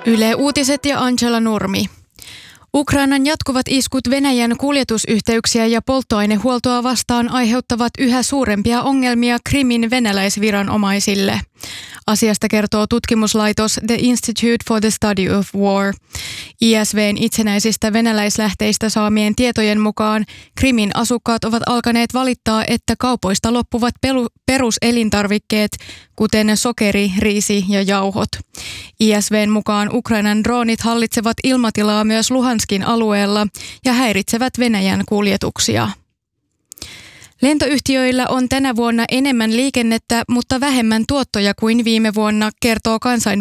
Yle Uutiset ja Angela Nurmi. Ukrainan jatkuvat iskut Venäjän kuljetusyhteyksiä ja polttoainehuoltoa vastaan aiheuttavat yhä suurempia ongelmia Krimin venäläisviranomaisille. Asiasta kertoo tutkimuslaitos The Institute for the Study of War. ISV:n itsenäisistä venäläislähteistä saamien tietojen mukaan Krimin asukkaat ovat alkaneet valittaa, että kaupoista loppuvat peruselintarvikkeet, kuten sokeri, riisi ja jauhot. ISV:n mukaan Ukrainan droonit hallitsevat ilmatilaa myös Luhanskin alueella ja häiritsevät Venäjän kuljetuksia. Lentoyhtiöillä on tänä vuonna enemmän liikennettä, mutta vähemmän tuottoja kuin viime vuonna, kertoo